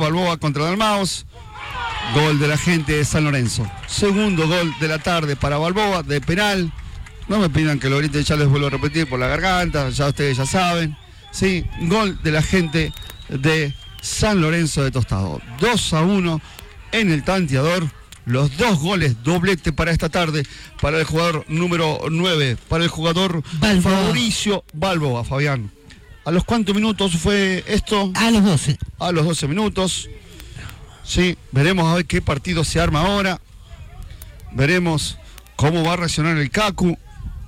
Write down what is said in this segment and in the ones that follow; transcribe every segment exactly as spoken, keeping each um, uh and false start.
Balboa contra Dalmaos. Gol de la gente de San Lorenzo. Segundo gol de la tarde para Balboa, de penal. No me pidan que lo grite, ya les vuelvo a repetir por la garganta, ya ustedes ya saben. Sí, gol de la gente de San Lorenzo de Tostado. dos a uno en el tanteador. Los dos goles, doblete para esta tarde, para el jugador número nueve, para el jugador Balboa. Fabricio Balboa, Fabián. ¿A los cuántos minutos fue esto? A los doce. A los doce minutos. Sí, veremos a ver qué partido se arma ahora. Veremos cómo va a reaccionar el Cacu.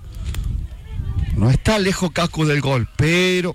No está lejos Cacu del gol, pero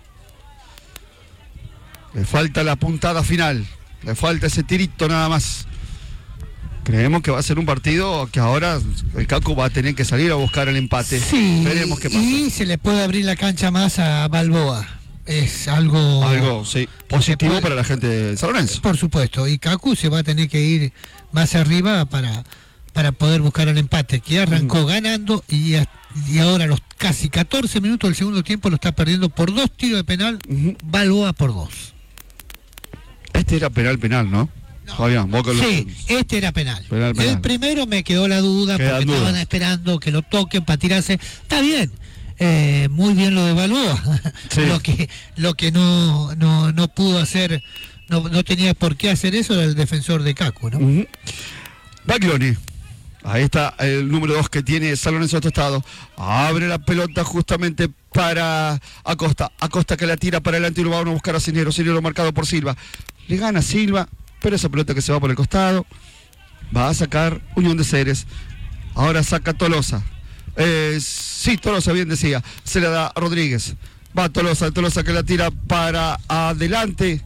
le falta la puntada final. Le falta ese tirito nada más. Creemos que va a ser un partido que ahora el Cacu va a tener que salir a buscar el empate. Sí, veremos qué pasa. Y se le puede abrir la cancha más a Balboa. Es algo... Algo, sí, positivo puede, para la gente de San Lorenzo. Por supuesto, y Cacu se va a tener que ir más arriba para, para poder buscar el empate, que arrancó mm. ganando y, y ahora los casi catorce minutos del segundo tiempo lo está perdiendo por dos tiros de penal, uh-huh. Balboa por dos. Este era penal penal, ¿no? No. Fabián, vos que sí, lo... este era penal. penal, penal. El primero me quedó la duda Queda porque duda. estaban esperando que lo toquen para tirarse. Está bien, eh, muy bien lo de Balboa. Sí. lo que lo que no no, no pudo hacer, no, no tenía por qué hacer eso era el defensor de Cacu, ¿no? Uh-huh. Baglioni. Ahí está el número dos que tiene San Lorenzo de Tostado. Abre la pelota justamente para Acosta. Acosta que la tira para adelante y lo va a buscar a Cisneros. Cisneros marcado por Silva. Le gana Silva. Pero esa pelota que se va por el costado va a sacar Unión de Ceres. Ahora saca Tolosa. Eh, sí, Tolosa, bien decía. Se la da a Rodríguez. Va Tolosa, Tolosa que la tira para adelante.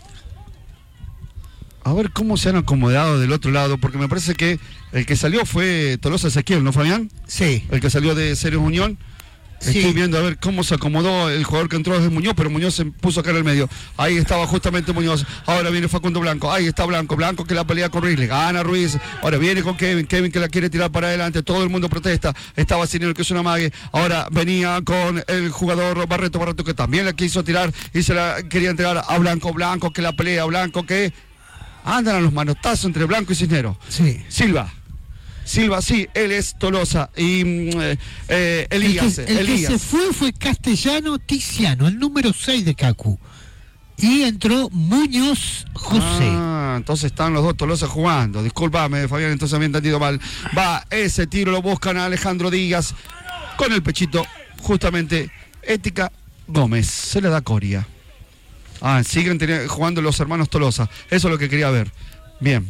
A ver cómo se han acomodado del otro lado, porque me parece que el que salió fue Tolosa Ezequiel, ¿no, Fabián? Sí. El que salió de Ceres Unión. Sí. Estoy viendo a ver cómo se acomodó el jugador que entró desde Muñoz, pero Muñoz se puso acá en el medio. Ahí estaba justamente Muñoz. Ahora viene Facundo Blanco. Ahí está Blanco. Blanco que la pelea con Ruiz. Le gana Ruiz. Ahora viene con Kevin. Kevin que la quiere tirar para adelante. Todo el mundo protesta. Estaba Cisneros que es una mague. Ahora venía con el jugador Barreto. Barreto que también la quiso tirar y se la quería entregar a Blanco. Blanco que la pelea. Blanco que andan a los manotazos entre Blanco y Cisneros. Sí. Silva. Silva, sí, él es Tolosa y eh, eh, Elías. El, que, el Elías. que se fue fue Castellano Tiziano, el número seis de Cacu. Y entró Muñoz José. Ah, entonces están los dos Tolosa jugando. Discúlpame, Fabián, entonces me he entendido mal. Va ese tiro, lo buscan a Alejandro Díaz con el pechito, justamente Ética Gómez. Se le da Coria. Ah, siguen teniendo, jugando los hermanos Tolosa. Eso es lo que quería ver. Bien.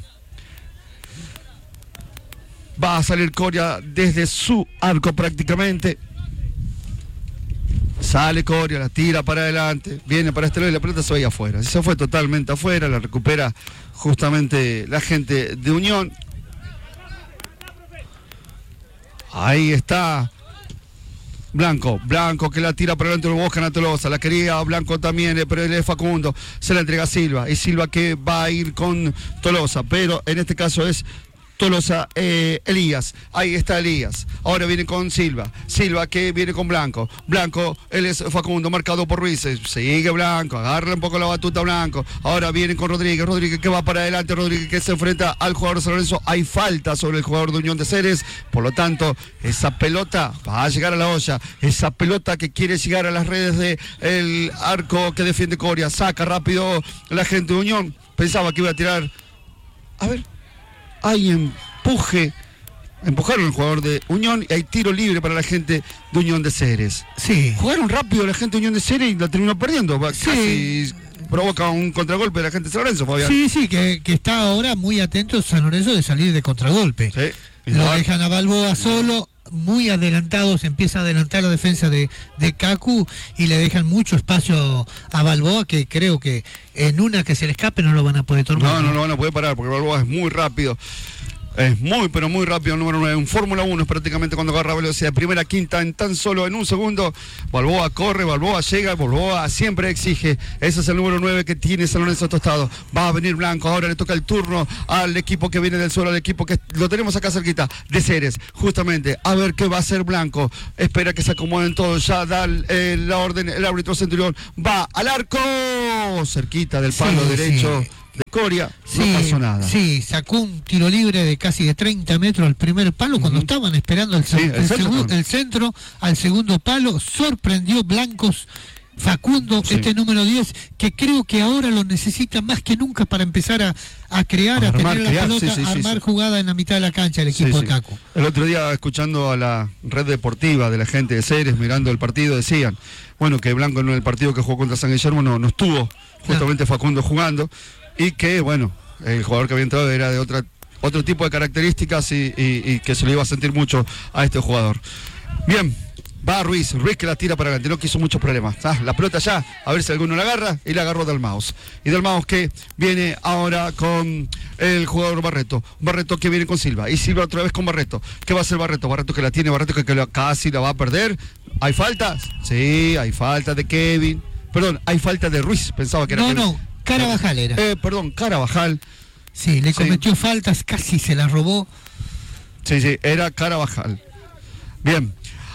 Va a salir Coria desde su arco prácticamente. Sale Coria, la tira para adelante. Viene para este lado y la pelota se va ahí afuera. Se fue totalmente afuera, la recupera justamente la gente de Unión. Ahí está Blanco, Blanco que la tira para adelante, lo buscan a Tolosa, la quería Blanco también, pero él es Facundo. Se la entrega a Silva, y Silva que va a ir con Tolosa, pero en este caso es Tolosa, eh, Elías, ahí está Elías, ahora viene con Silva, Silva que viene con Blanco, Blanco, él es Facundo, marcado por Ruiz, sigue Blanco, agarra un poco la batuta Blanco, ahora viene con Rodríguez, Rodríguez que va para adelante, Rodríguez que se enfrenta al jugador de San Lorenzo, hay falta sobre el jugador de Unión de Ceres, por lo tanto, esa pelota va a llegar a la olla, esa pelota que quiere llegar a las redes de el arco que defiende Coria, saca rápido la gente de Unión, pensaba que iba a tirar, a ver, hay empuje, empujaron al jugador de Unión y hay tiro libre para la gente de Unión de Ceres. Sí. Jugaron rápido la gente de Unión de Ceres y la terminó perdiendo. Sí. Casi provoca un contragolpe de la gente de San Lorenzo, Fabián. Sí, sí, que, que está ahora muy atento San Lorenzo de salir de contragolpe. Sí. Lo dejan a Balboa solo, muy adelantado, se empieza a adelantar la defensa de, de Cacu y le dejan mucho espacio a Balboa, que creo que en una que se le escape no lo van a poder tomar. No, no lo van a poder parar porque Balboa es muy rápido. Es muy, pero muy rápido el número nueve. En Fórmula uno es prácticamente cuando agarra velocidad. Primera a quinta en tan solo en un segundo. Balboa corre, Balboa llega, Balboa siempre exige. Ese es el número nueve que tiene San Lorenzo Tostado. Va a venir Blanco. Ahora le toca el turno al equipo que viene del suelo, al equipo que lo tenemos acá cerquita, de Ceres. Justamente, a ver qué va a hacer Blanco. Espera que se acomoden todos. Ya da eh, la orden el árbitro Centurión. Va al arco. Cerquita del palo sí, derecho. Sí. de Coria, sí, no pasó nada. Sí, sacó un tiro libre de casi de treinta metros al primer palo, uh-huh. cuando estaban esperando el, sí, el, el, centro, segu- el centro, al segundo palo, sorprendió Blancos. Facundo, sí. este número diez, que creo que ahora lo necesita más que nunca para empezar a, a crear, a, a armar, tener la crear, pelota, sí, sí, a armar sí, jugada en la mitad de la cancha el equipo sí, de Caco. Sí. El otro día, escuchando a la red deportiva de la gente de Ceres, mirando el partido, decían, bueno, que Blanco en el partido que jugó contra San Guillermo no, no estuvo justamente claro. Facundo jugando, y que, bueno, el jugador que había entrado era de otra, otro tipo de características y, y, y que se le iba a sentir mucho a este jugador. Bien. Va Ruiz, Ruiz que la tira para adelante, no quiso muchos problemas. Ah, la pelota ya, a ver si alguno la agarra, y la agarró Dalmaus. Y Dalmaus que viene ahora con el jugador Barreto. Barreto que viene con Silva. Y Silva otra vez con Barreto. ¿Qué va a hacer Barreto? Barreto que la tiene, Barreto que, que la, casi la va a perder. ¿Hay faltas? Sí, hay falta de Kevin. Perdón, hay falta de Ruiz, pensaba que era... No, Kevin. no, Carabajal era. Eh, perdón, Carabajal. Sí, le cometió sí. faltas, casi se la robó. Sí, sí, era Carabajal. Bien.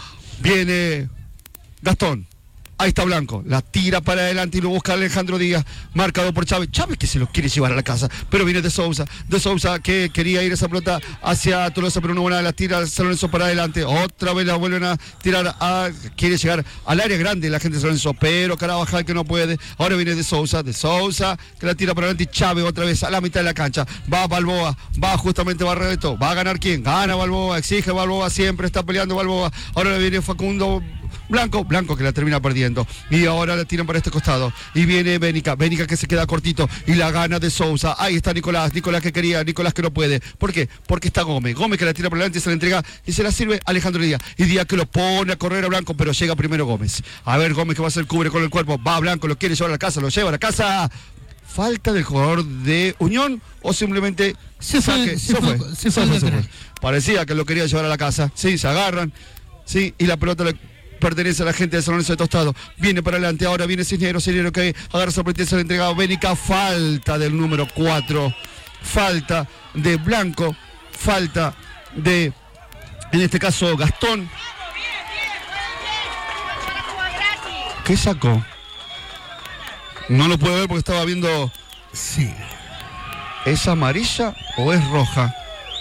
Viene Gastón, ahí está Blanco, la tira para adelante y lo busca Alejandro Díaz, marcado por Chávez, Chávez que se lo quiere llevar a la casa, pero viene de Sousa, de Sousa que quería ir esa pelota hacia Tolosa, pero no buena, la tira San Lorenzo para adelante, otra vez la vuelven a tirar, a, quiere llegar al área grande la gente de San Lorenzo, pero Carabajal que no puede, ahora viene de Sousa, de Sousa que la tira para adelante y Chávez otra vez a la mitad de la cancha, va Balboa, va justamente Barreto, va a ganar quién, gana Balboa, exige Balboa, siempre está peleando Balboa, ahora viene Facundo Blanco, Blanco que la termina perdiendo y ahora la tiran para este costado y viene Bénica, Bénica que se queda cortito y la gana de Sousa, ahí está Nicolás, Nicolás que quería, Nicolás que no puede, ¿por qué? Porque está Gómez, Gómez que la tira por delante y se la entrega y se la sirve Alejandro Díaz y Díaz que lo pone a correr a Blanco pero llega primero Gómez, a ver Gómez que va a hacer cubre con el cuerpo, va Blanco, lo quiere llevar a la casa, lo lleva a la casa, falta del jugador de Unión o simplemente se fue, saque, se, se, fue, fue, se, fue, se, fue, se fue, parecía que lo quería llevar a la casa, sí, se agarran, sí, y la pelota le pertenece a la gente de San Lorenzo de Tostado, viene para adelante, ahora viene Cisneros, Cisneros que agarra sorpresa, se le entrega a Bénica, falta del número cuatro, falta de Blanco, falta de, en este caso, Gastón. ¿Qué sacó? No lo puedo ver porque estaba viendo... Sí. ¿Es amarilla o es roja?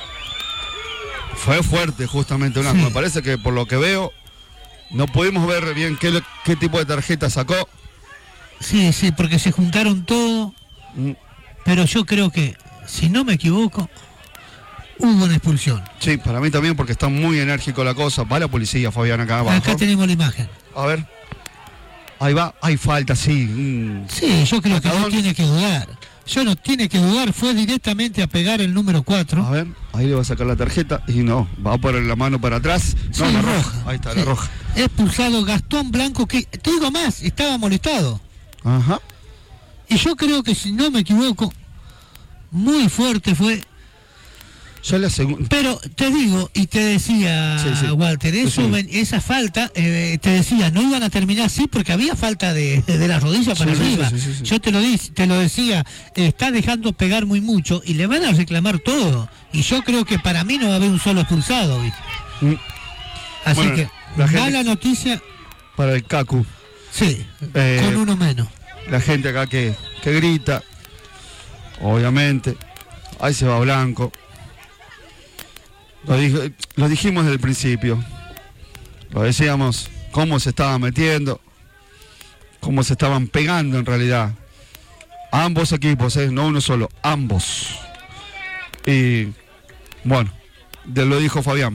Fue fuerte justamente, Blanco, sí. Me parece que por lo que veo... No pudimos ver bien qué, qué tipo de tarjeta sacó. Sí, sí, porque se juntaron todo. Mm. Pero yo creo que, si no me equivoco, hubo una expulsión. Sí, para mí también, porque está muy enérgico la cosa. Va la policía, Fabián, acá abajo. Acá tenemos la imagen. A ver. Ahí va, hay falta, sí. Mm. Sí, yo creo que no tiene que dudar. Yo no tiene que dudar, fue directamente a pegar el número cuatro. A ver, ahí le va a sacar la tarjeta y no, va a poner la mano para atrás. No, sí, la roja. roja. Ahí está, sí. La roja. Expulsado Gastón Blanco, que, te digo más, estaba molestado. Ajá. Y yo creo que, si no me equivoco, muy fuerte fue. Ya la segunda. Pero te digo, y te decía, sí, sí. Walter, eso, sí, sí. esa falta, eh, te decía, no iban a terminar así porque había falta de, de la rodilla para sí, arriba. Sí, sí, sí, sí. Yo te lo, di, te lo decía, eh, está dejando pegar muy mucho y le van a reclamar todo. Y yo creo que para mí no va a haber un solo expulsado. Mm. Así bueno, que, la mala gente, noticia. Para el Cacu. Sí, eh, con uno menos. La gente acá que, que grita, obviamente. Ahí se va Blanco. Lo, dij, lo dijimos desde el principio, lo decíamos, cómo se estaban metiendo, cómo se estaban pegando en realidad, ambos equipos, ¿eh? No uno solo, ambos. Y bueno, de lo dijo Fabián,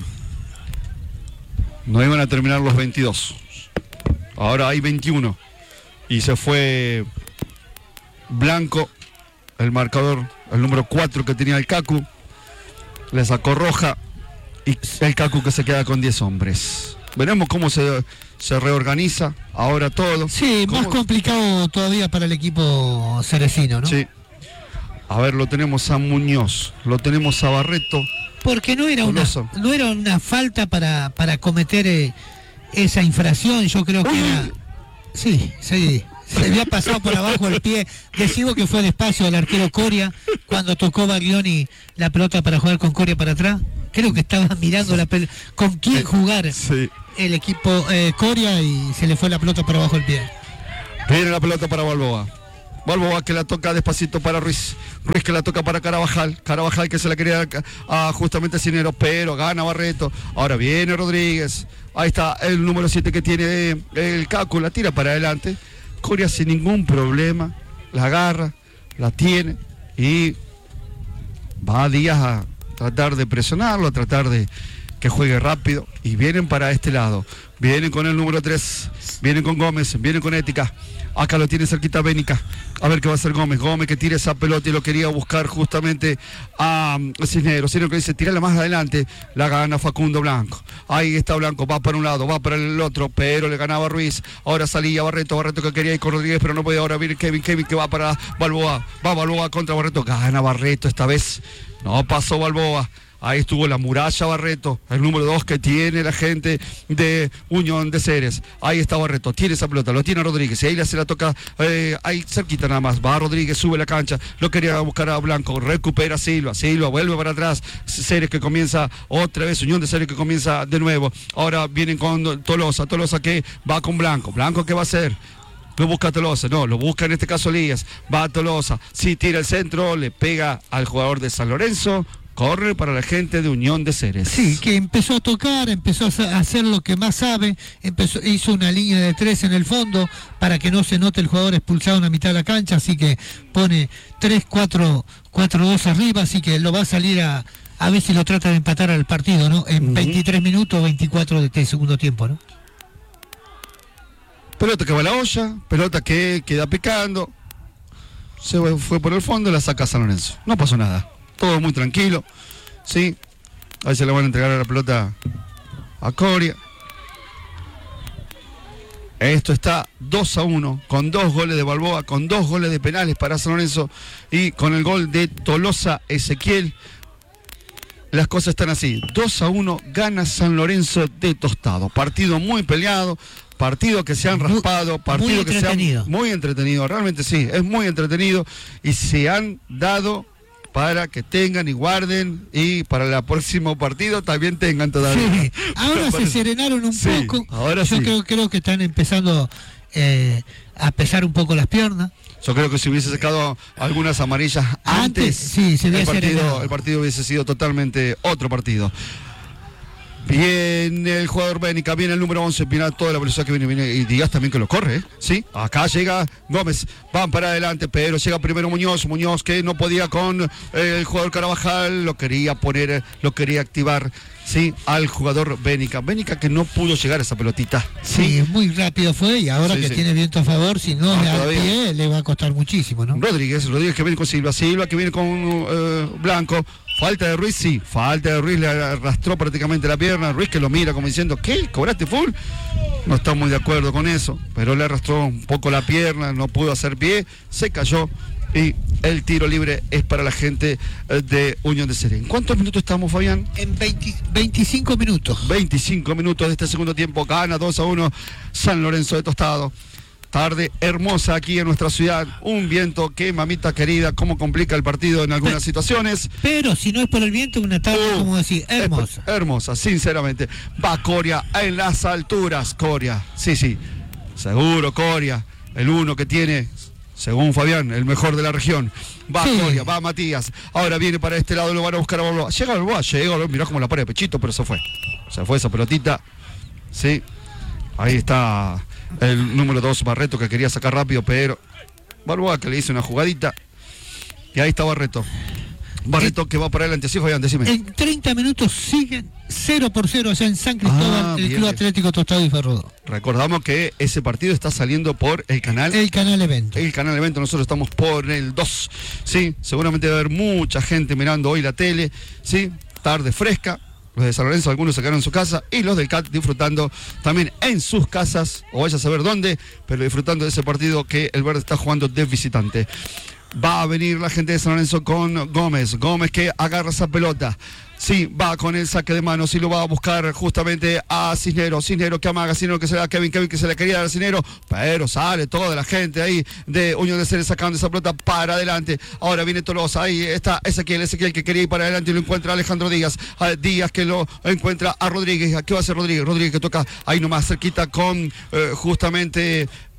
no iban a terminar los veintidós, ahora hay veintiuno, y se fue Blanco, el marcador, el número cuatro que tenía el Cacu, le sacó roja. Y el Cacu que se queda con diez hombres. Veremos cómo se, se reorganiza ahora todo. Sí, ¿Cómo? Más complicado todavía para el equipo cerecino, ¿no? Sí. A ver, lo tenemos a Muñoz, lo tenemos a Barreto. Porque no era una, no era una falta para, para cometer eh, esa infracción, yo creo que Uy. era... Sí, sí. Se había pasado por abajo el pie. Decimos que fue despacio el arquero Coria cuando tocó Baglioni la pelota para jugar con Coria para atrás. Creo que estaba mirando la pelota con quién jugar sí. el equipo eh, Coria y se le fue la pelota para abajo el pie. Viene la pelota para Balboa. Balboa que la toca despacito para Ruiz. Ruiz que la toca para Carabajal. Carabajal que se la quería a, a justamente Cisnero, pero gana Barreto. Ahora viene Rodríguez. Ahí está el número siete que tiene el Cacu, la tira para adelante. Coria sin ningún problema, la agarra, la tiene y va a Díaz a tratar de presionarlo, a tratar de que juegue rápido. Y vienen para este lado. Vienen con el número tres, vienen con Gómez, vienen con Ética. Acá lo tiene cerquita Bénica. A ver qué va a hacer Gómez. Gómez que tira esa pelota y lo quería buscar justamente a Cisneros. Cisneros que dice, tirala más adelante. La gana Facundo Blanco. Ahí está Blanco, va para un lado, va para el otro, pero le ganaba Ruiz. Ahora salía Barreto, Barreto que quería ir con Rodríguez, pero no podía. Ahora viene Kevin, Kevin que va para Balboa. Va Balboa contra Barreto. Gana Barreto esta vez. No pasó Balboa. Ahí estuvo la muralla Barreto, el número dos que tiene la gente de Unión de Ceres. Ahí está Barreto, tiene esa pelota, lo tiene Rodríguez. Y ahí le se la toca, eh, ahí cerquita nada más. Va Rodríguez, sube la cancha, lo quería buscar a Blanco, recupera Silva. Silva vuelve para atrás. Ceres que comienza otra vez, Unión de Ceres que comienza de nuevo. Ahora vienen con Tolosa, Tolosa que va con Blanco. Blanco, ¿qué va a hacer? Lo busca Tolosa, no, lo busca en este caso Elías. Va a Tolosa, sí, tira el centro, le pega al jugador de San Lorenzo. Corre para la gente de Unión de Ceres. Sí, que empezó a tocar, empezó a hacer lo que más sabe, empezó, hizo una línea de tres en el fondo para que no se note el jugador expulsado en la mitad de la cancha, así que pone tres cuatro dos arriba, así que lo va a salir a, a ver si lo trata de empatar al partido, ¿no? En uh-huh. veintitrés minutos, veinticuatro de este segundo tiempo, ¿no? Pelota que va a la olla, pelota que queda picando, se fue por el fondo y la saca San Lorenzo. No pasó nada. Todo muy tranquilo, ¿sí? Ahí se le van a entregar a la pelota a Coria. Esto está dos a uno, con dos goles de Balboa, con dos goles de penales para San Lorenzo y con el gol de Tolosa Ezequiel. Las cosas están así, dos a uno, gana San Lorenzo de Tostado. Partido muy peleado, partido que se han raspado, partido muy que se han... Muy entretenido, realmente sí, es muy entretenido y se han dado... para que tengan y guarden y para el próximo partido también tengan todavía. Sí, ahora se serenaron un sí, poco. Ahora Yo sí. creo, creo que están empezando eh, a pesar un poco las piernas. Yo creo que si hubiese sacado algunas amarillas antes, antes sí, se el, partido, el partido hubiese sido totalmente otro partido. Viene el jugador Bénica, viene el número once, viene toda la velocidad que viene, viene y Díaz también que lo corre, ¿eh? Sí, acá llega Gómez, van para adelante, pero llega primero Muñoz, Muñoz que no podía con eh, el jugador Carabajal, lo quería poner, lo quería activar, sí, al jugador Bénica, Bénica que no pudo llegar a esa pelotita. Sí, sí muy rápido fue y ahora sí, que sí. tiene viento a favor, si no, no le al pie le va a costar muchísimo, ¿no? Rodríguez, Rodríguez que viene con Silva, Silva que viene con eh, Blanco. Falta de Ruiz, sí, falta de Ruiz, le arrastró prácticamente la pierna, Ruiz que lo mira como diciendo, ¿qué? ¿Cobraste full? No está muy de acuerdo con eso, pero le arrastró un poco la pierna, no pudo hacer pie, se cayó y el tiro libre es para la gente de Unión de Ceres. ¿En cuántos minutos estamos, Fabián? En veinte, veinticinco minutos. veinticinco minutos de este segundo tiempo, gana dos a uno San Lorenzo de Tostado. Tarde hermosa aquí en nuestra ciudad, un viento que, mamita querida, cómo complica el partido en algunas pero, situaciones. Pero si no es por el viento, una tarde, uh, como decir, hermosa. Es, hermosa, sinceramente. Va Coria en las alturas, Coria. Sí, sí, seguro Coria, el uno que tiene, según Fabián, el mejor de la región. Va sí. Coria, va Matías. Ahora viene para este lado, lo van a buscar a Balboa. Llega Balboa, llega, mirá como la pone de pechito, pero se fue. Se fue esa pelotita. Sí, ahí está... el número dos, Barreto, que quería sacar rápido, pero Balboa que le hizo una jugadita. Y ahí está Barreto. Barreto en, que va para adelante. Sí, Fabián, decime. En treinta minutos siguen cero por cero allá en San Cristóbal, ah, el bien, Club Atlético Tostado y Ferrodó. Recordamos que ese partido está saliendo por el canal. El canal Evento. El canal Evento, nosotros estamos por el dos. Sí, seguramente va a haber mucha gente mirando hoy la tele. Sí, tarde fresca. Los de San Lorenzo, algunos se quedaron en su casa, y los del C A T disfrutando también en sus casas, o vaya a saber dónde, pero disfrutando de ese partido que el Verde está jugando de visitante. Va a venir la gente de San Lorenzo con Gómez, Gómez que agarra esa pelota. Sí, va con el saque de manos y lo va a buscar justamente a Cisnero. Cisnero que amaga, Cisnero que se le da a Kevin, Kevin que se le quería dar a Cisnero, pero sale toda la gente ahí de Unión de Ceres sacando esa pelota para adelante. Ahora viene Tolosa, ahí está Ezequiel, Ezequiel que quería ir para adelante y lo encuentra a Alejandro Díaz. A Díaz que lo encuentra a Rodríguez. ¿Qué va a hacer Rodríguez? Rodríguez que toca ahí nomás cerquita con eh, justamente...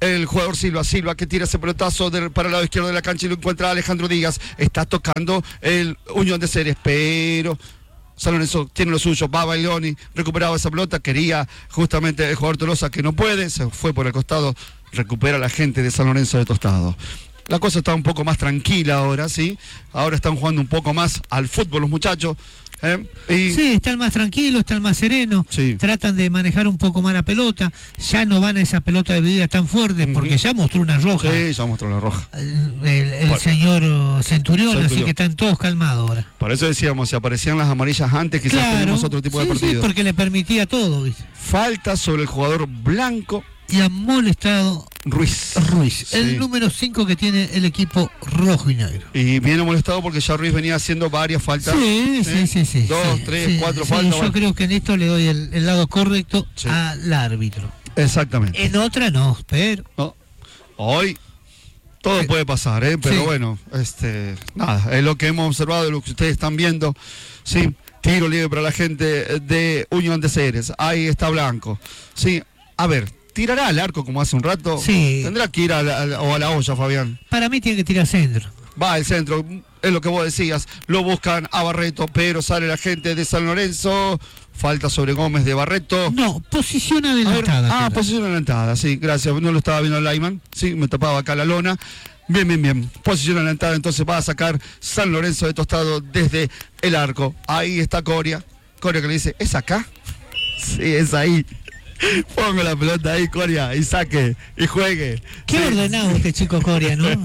el jugador Silva, Silva que tira ese pelotazo del, para el lado izquierdo de la cancha y lo encuentra Alejandro Díaz. Está tocando el Unión de Ceres, pero San Lorenzo tiene lo suyo. Va Baglioni, recuperaba esa pelota, quería justamente el jugador Tolosa que no puede, se fue por el costado, recupera la gente de San Lorenzo de Tostado. La cosa está un poco más tranquila ahora, ¿sí? Ahora están jugando un poco más al fútbol los muchachos. ¿eh? Y... Sí, están más tranquilos, están más serenos, sí. Tratan de manejar un poco más la pelota, ya no van a esa pelota de vida tan fuerte, uh-huh. porque ya mostró una roja. Sí, ya mostró una roja. El, el, el bueno. señor Centurión, Centurión, así que están todos calmados ahora. Por eso decíamos, si aparecían las amarillas antes, quizás claro, tenemos otro tipo sí, de partido. Sí, porque le permitía todo, ¿viste? Falta sobre el jugador blanco. Y ha molestado Ruiz. Ruiz, sí. el número cinco que tiene el equipo rojo y negro. Y viene molestado porque ya Ruiz venía haciendo varias faltas. Sí, sí, sí, sí. Dos, sí, tres, sí, cuatro sí, faltas. Yo bueno. creo que en esto le doy el, el lado correcto sí. al árbitro. Exactamente. En otra no, pero... No. Hoy todo sí. puede pasar, ¿eh? Pero sí. bueno, este, nada, es lo que hemos observado, lo que ustedes están viendo. Sí, tiro libre para la gente de Unión de Ceres. Ahí está Blanco. Sí, a ver... ¿Tirará al arco como hace un rato? Sí. ¿Tendrá que ir a la, a la, o a la olla, Fabián? Para mí tiene que tirar centro. Va al centro, es lo que vos decías. Lo buscan a Barreto, pero sale la gente de San Lorenzo. Falta sobre Gómez de Barreto. No, posición adelantada. Ah, posición adelantada, sí, gracias. No lo estaba viendo el Lyman. Sí, me tapaba acá la lona. Bien, bien, bien. Posición adelantada, entonces va a sacar San Lorenzo de Tostado desde el arco. Ahí está Coria. Coria que le dice, ¿es acá? Sí, es ahí. Pongo la pelota ahí, Coria, y saque, y juegue. Qué sí. ordenado este chico Coria, ¿no?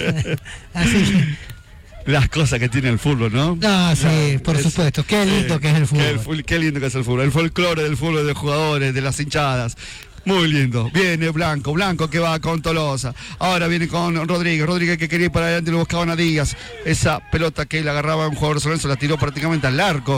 Así. Las cosas que tiene el fútbol, ¿no? No, sí, no, por es, supuesto. Qué lindo eh, que es el fútbol. Qué, qué lindo que es el fútbol. El folclore del fútbol, de jugadores, de las hinchadas. Muy lindo. Viene Blanco, Blanco que va con Tolosa. Ahora viene con Rodríguez. Rodríguez que quería ir para adelante y lo buscaban a Díaz. Esa pelota que le agarraba a un jugador de San Lorenzo la tiró prácticamente al arco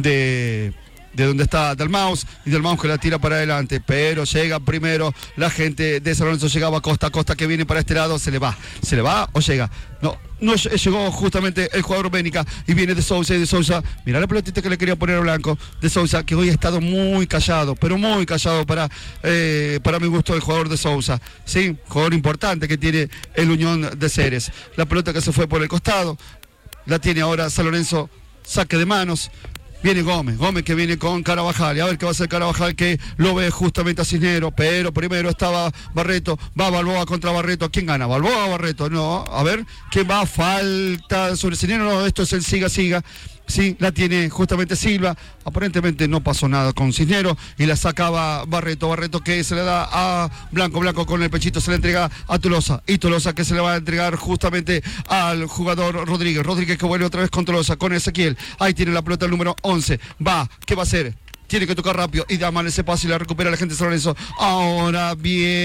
de... de donde está Dalmaus, y Dalmaus que la tira para adelante, pero llega primero la gente de San Lorenzo, llegaba Costa, Costa que viene para este lado, se le va, se le va o llega, no, no llegó justamente el jugador Bénica, y viene de Sousa, y de Sousa, mira la pelotita que le quería poner a Blanco, de Sousa, que hoy ha estado muy callado, pero muy callado para, eh, para mi gusto el jugador de Sousa, sí, jugador importante que tiene el Unión de Ceres, la pelota que se fue por el costado, la tiene ahora San Lorenzo, saque de manos. Viene Gómez, Gómez que viene con Carabajal, y a ver qué va a hacer Carabajal, que lo ve justamente a Cisneros, pero primero estaba Barreto, va Balboa contra Barreto, ¿quién gana? ¿Balboa o Barreto? No, a ver, ¿quién va? Falta sobre Cisneros, no, esto es el siga-siga, sí, la tiene justamente Silva, aparentemente no pasó nada con Cisneros, y la sacaba Barreto, Barreto que se le da a Blanco, Blanco con el pechito se le entrega a Tolosa, y Tolosa que se le va a entregar justamente al jugador Rodríguez, Rodríguez que vuelve otra vez con Tolosa, con Ezequiel, ahí tiene la pelota el número once, va, ¿qué va a hacer? Tiene que tocar rápido y da mal ese pase y la recupera la gente de San Lorenzo. Ahora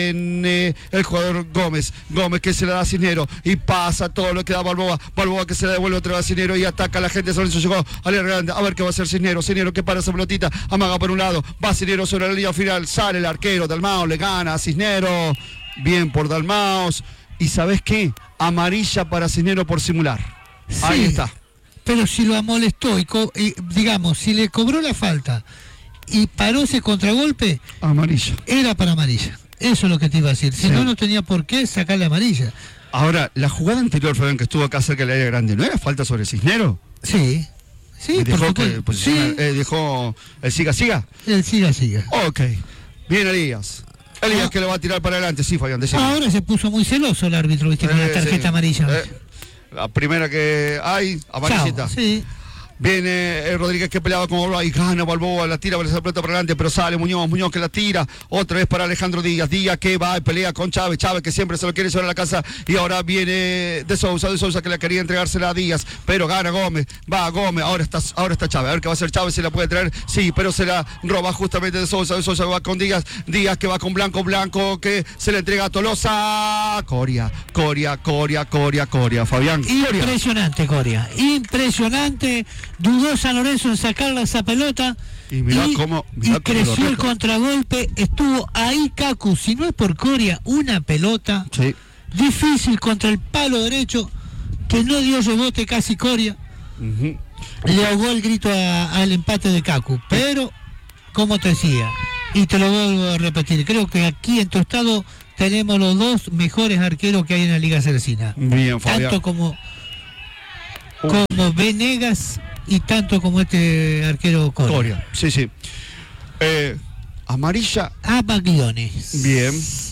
viene el jugador Gómez. Gómez que se le da a Cisneros y pasa todo lo que da Balboa. Balboa que se le devuelve otra vez a Cisneros y ataca a la gente de San Lorenzo. Llegó a la grande. A ver qué va a hacer Cisneros. Cisneros que para esa pelotita. Amaga por un lado. Va Cisneros sobre la línea final. Sale el arquero. Dalmao le gana a Cisneros. Bien por Dalmaos. ¿Y sabes qué? Amarilla para Cisneros por simular. Sí, ahí está. Pero si lo amolestó y, co y digamos, si le cobró la falta y paró ese contragolpe, amarilla. Era para amarilla. Eso es lo que te iba a decir. Si sí. no, no tenía por qué sacarle amarilla. Ahora, la jugada anterior, Fabián, que estuvo acá cerca del área grande, ¿no era falta sobre Cisneros? Sí. Sí, dejó, que, pues, sí. Eh, dejó el siga-siga. El siga-siga. Ok. Bien, Elías. Elías ah. que le va a tirar para adelante. Sí, Fabián, decime. Ahora se puso muy celoso el árbitro, viste, eh, con la tarjeta sí. amarilla. Eh, la primera que hay, amarillita. Chao, sí. Viene eh, Rodríguez que peleaba con Balboa y gana Balboa, la tira para esa pelota para adelante, pero sale Muñoz, Muñoz que la tira, otra vez para Alejandro Díaz, Díaz que va y pelea con Chávez, Chávez que siempre se lo quiere llevar a la casa y ahora viene de Sousa, de Sousa que le quería entregársela a Díaz, pero gana Gómez, va Gómez, ahora está, ahora está Chávez, a ver qué va a hacer Chávez, si la puede traer, sí, pero se la roba justamente de Sousa, de Sousa que va con Díaz, Díaz que va con Blanco, Blanco que se le entrega a Tolosa, Coria, Coria, Coria, Coria, Coria, Fabián. Coria. Impresionante Coria, impresionante. Dudó San Lorenzo en sacarle esa pelota y, mirá y, cómo, mirá y creció cómo el contragolpe, estuvo ahí Cacu, si no es por Coria, una pelota sí. difícil contra el palo derecho, que no dio rebote casi Coria, uh-huh. le ahogó el grito a, al empate de Cacu, pero como te decía, y te lo vuelvo a repetir, creo que aquí en Tostado tenemos los dos mejores arqueros que hay en la Liga Ceresina. Bien, Fabián. Tanto como, como Venegas y tanto como este arquero Coria. Coria, sí, sí. Eh, amarilla. A Baglioni. Bien.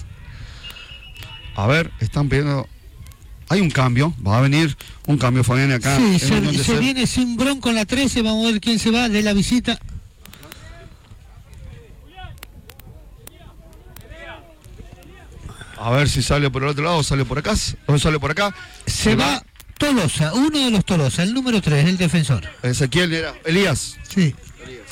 A ver, están pidiendo... Hay un cambio, va a venir un cambio, Fabián, acá. Sí, se, se se viene Simbrón con la trece, vamos a ver quién se va de la visita. A ver si sale por el otro lado o sale por acá. O sale por acá. Se, se va, va Tolosa, uno de los Tolosa, el número tres, el defensor. Ezequiel era. Elías. Sí. Elías.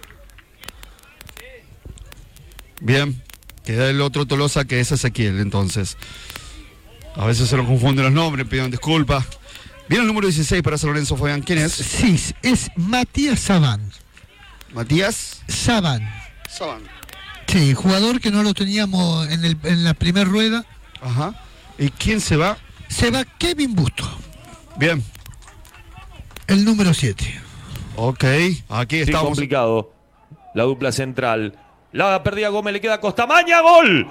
Bien. Queda el otro Tolosa que es Ezequiel, entonces. A veces se lo confunden los nombres, pidan disculpas. Viene el número dieciséis para San Lorenzo, Fabián. ¿Quién es? Sí, es Matías Sabán. ¿Matías? Sabán. Sabán. Sí, jugador que no lo teníamos en, el, en la primera rueda. Ajá. ¿Y quién se va? Se va Kevin Busto. Bien. El número siete. Ok, aquí sí, estamos. Complicado. La dupla central. La perdida Gómez, le queda a Costamaña. ¡Gol!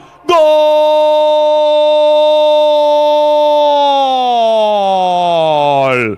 ¡Gol!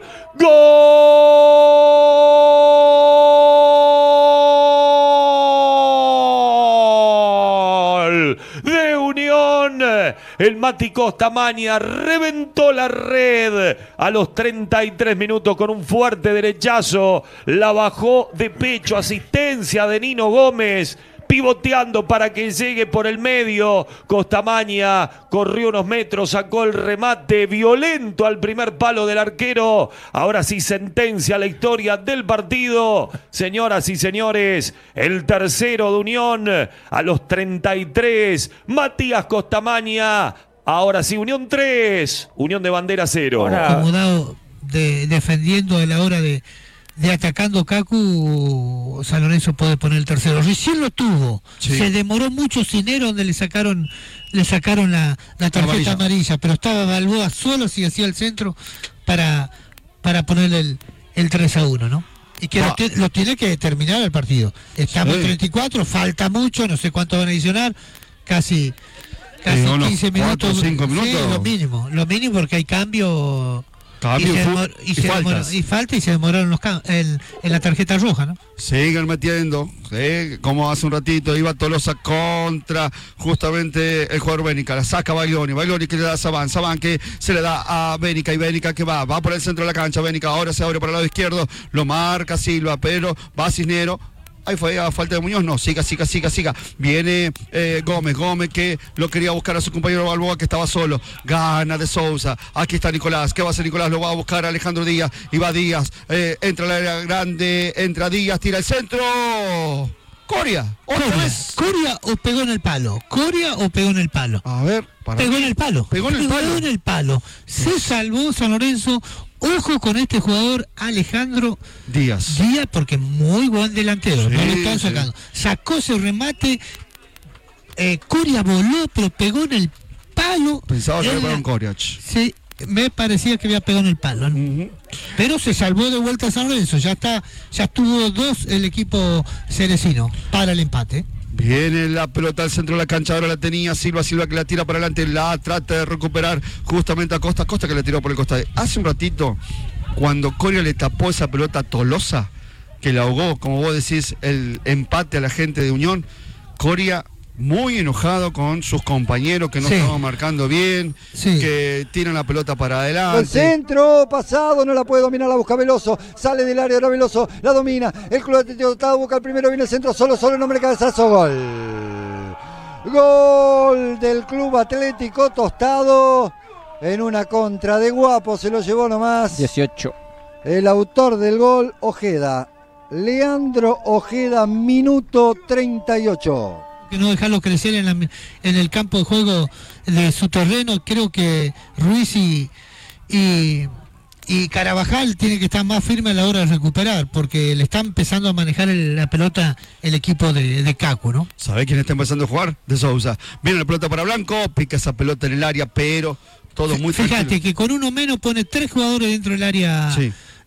¡Gol! De Unión. El Mati Costamaña reventó la red a los treinta y tres minutos con un fuerte derechazo. La bajó de pecho. Asistencia de Nino Gómez. Pivoteando para que llegue por el medio. Costamaña corrió unos metros, sacó el remate violento al primer palo del arquero. Ahora sí sentencia la historia del partido. Señoras y señores, el tercero de Unión a los treinta y tres. Matías Costamaña. Ahora sí, Unión tres. Unión de Bandera cero. Acomodado de, defendiendo a la hora de... de atacando Cacu, San Lorenzo puede poner el tercero. Recién lo tuvo, sí. Se demoró mucho Cinero, donde le sacaron le sacaron la, la tarjeta amarilla. amarilla, pero estaba Balboa solo si hacía el centro para, para ponerle el, el tres a uno, ¿no? Y que ah. lo, lo tiene que terminar el partido. Estamos sí. en treinta y cuatro, falta mucho, no sé cuánto van a adicionar, casi, casi eh, quince minutos. cinco minutos. Sí, lo mínimo, lo mínimo porque hay cambio. Cambio, y, se demor, y, y, se demoró, y falta y se demoraron los en, en la tarjeta roja, ¿no? Siguen metiendo, ¿sí? Como hace un ratito iba Tolosa contra justamente el jugador Bénica, la saca Baglioni, Baglioni que le da a Sabán, Sabán que se le da a Bénica y Bénica que va, va por el centro de la cancha, Bénica ahora se abre por el lado izquierdo, lo marca Silva, pero va Cisnero. Ahí fue a falta de Muñoz, no, siga, siga, siga, siga. Viene eh, Gómez, Gómez que lo quería buscar a su compañero Balboa que estaba solo. Gana de Sousa. Aquí está Nicolás. ¿Qué va a hacer Nicolás? Lo va a buscar a Alejandro Díaz. Y va Díaz. Eh, entra la área grande, entra Díaz, tira el centro. Coria, otra Coria. vez. Coria o pegó en el palo. Coria o pegó en el palo. A ver, para pegó en el palo. Pegó en el pegó palo. en el palo. Se salvó San Lorenzo. Ojo con este jugador Alejandro Díaz. Díaz, porque muy buen delantero, sí, no lo están sacando. Sí. Sacó ese remate, eh, Coria voló, pero pegó en el palo. Pensaba que era la... un Coria. Sí, me parecía que había pegado en el palo, ¿no? Uh-huh. Pero se salvó de vuelta a San Lorenzo, ya está, ya estuvo dos el equipo cerecino para el empate. Viene la pelota al centro de la cancha, ahora la tenía Silva, Silva que la tira para adelante, la trata de recuperar justamente a Costa, Costa que la tiró por el costado. Hace un ratito, cuando Coria le tapó esa pelota a Tolosa, que la ahogó, como vos decís, el empate a la gente de Unión, Coria muy enojado con sus compañeros que no sí. estaban marcando bien, sí. que tiran la pelota para adelante. El centro pasado, no la puede dominar, la busca Veloso, sale del área, ahora Veloso, la domina, el Club Atlético Tostado busca el primero, viene el centro, solo, solo, nombre cabezazo, gol. Gol del Club Atlético Tostado, en una contra de Guapo, se lo llevó nomás. dieciocho. El autor del gol, Ojeda, Leandro Ojeda, minuto treinta y ocho. Que no dejarlo crecer en, la, en el campo de juego de su terreno. Creo que Ruiz y, y, y Carabajal tienen que estar más firmes a la hora de recuperar, porque le está empezando a manejar el, la pelota el equipo de, de Cacu, ¿no? ¿Sabés quién está empezando a jugar? De Sousa. Viene la pelota para Blanco, pica esa pelota en el área, pero todo muy Fíjate tranquilo. que con uno menos pone tres jugadores dentro del área, sí.